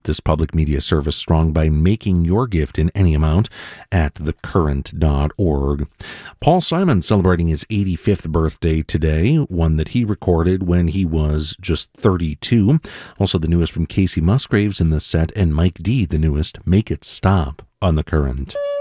this public media service strong by making your gift in any amount at thecurrent.org. Paul Simon celebrating his 85th birthday today, one that he recorded when he was just 32. Also the newest from Casey Musgraves in the set, and Mike D, the newest, Make It Stop on The Current.